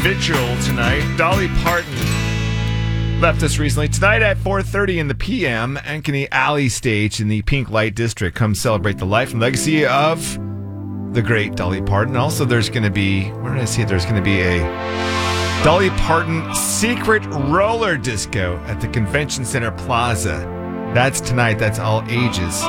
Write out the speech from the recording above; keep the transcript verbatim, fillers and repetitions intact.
Vitriol tonight. Dolly Parton left us recently. Tonight at four thirty in the p m, Ankeny Alley stage in the Pink Light District. Come celebrate the life and legacy of the great Dolly Parton. Also, there's going to be, where did I see it? There's going to be a Dolly Parton secret roller disco at the Convention Center Plaza. That's tonight. That's all ages.